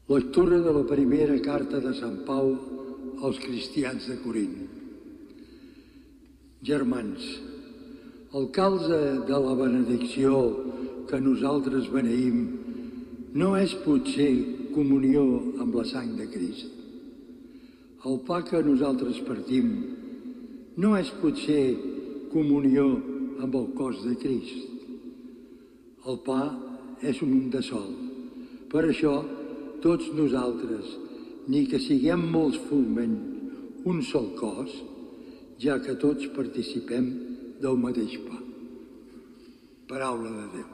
Lectura de la primera carta de Sant Pau als cristians de Corint. Germans, el calze de la benedicció que nosaltres beneïm no és potser comunió amb la sang de Crist. El pa que nosaltres partim no és potser comunió amb el cos de Crist. El pa és un de sol. Per això, tots nosaltres, ni que siguem molts forment un sol cos, ja que tots participem del mateix pa. Paraula de Déu.